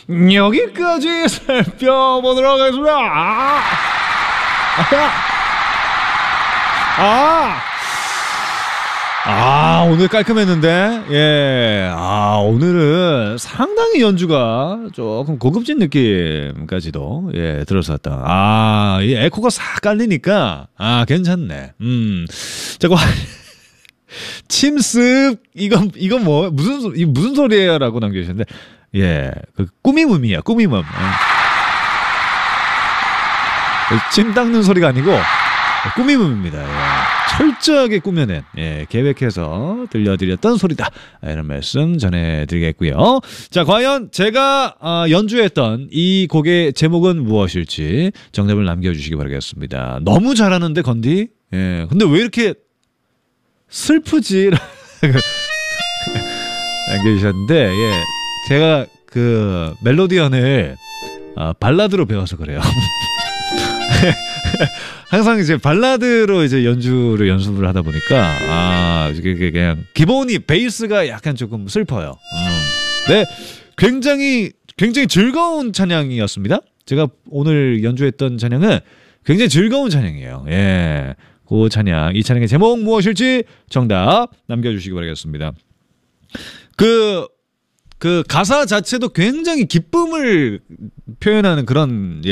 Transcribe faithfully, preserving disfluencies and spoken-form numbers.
여기까지 살펴보도록 하겠습니다. 아, 아, 아, 오늘 깔끔했는데, 예, 아, 오늘은 상당히 연주가 조금 고급진 느낌까지도, 예, 들었었다. 아, 이 에코가 싹 깔리니까, 아, 괜찮네. 음, 자꾸, 침습, 이건, 이건 뭐, 무슨, 소, 이 무슨 소리예요? 라고 남겨주셨는데, 예, 그, 꾸미음이야, 꾸미음. 예. 침 닦는 소리가 아니고, 꾸미음입니다. 예. 철저하게 꾸며낸, 예, 계획해서 들려드렸던 소리다. 이런 말씀 전해드리겠고요. 자, 과연 제가 어, 연주했던 이 곡의 제목은 무엇일지 정답을 남겨주시기 바라겠습니다. 너무 잘하는데, 건디? 예, 근데 왜 이렇게 슬프지? 남겨주셨는데, 예, 제가 그 멜로디언을 어, 발라드로 배워서 그래요. 항상 이제 발라드로 이제 연주를 연습을 하다 보니까 아 이게 그냥 기본이 베이스가 약간 조금 슬퍼요. 음. 네, 굉장히 굉장히 즐거운 찬양이었습니다. 제가 오늘 연주했던 찬양은 굉장히 즐거운 찬양이에요. 예, 그 찬양, 이 찬양의 제목 무엇일지 정답 남겨주시기 바라겠습니다. 그 그 가사 자체도 굉장히 기쁨을 표현하는 그런